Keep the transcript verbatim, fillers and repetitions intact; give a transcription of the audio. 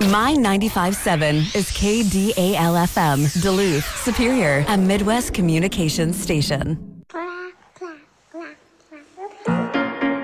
My ninety-five point seven is K D A L F M, Duluth, Superior, a Midwest communications station.